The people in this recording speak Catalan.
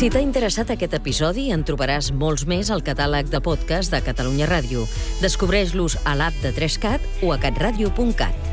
Si t'ha interessat aquest episodi, en trobaràs molts més al catàleg de podcast de Catalunya Ràdio. Descobreix-los a l'app de 3cat o a catradio.cat.